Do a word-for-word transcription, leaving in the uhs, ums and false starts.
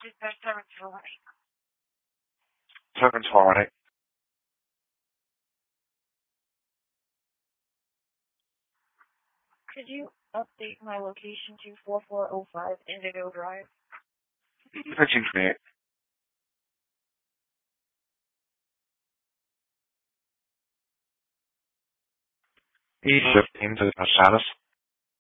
Dispatch seven twenty. seven twenty. Could you update my location to four four zero five Indigo Drive? fifteen twenty-eight. E fifteen to the status.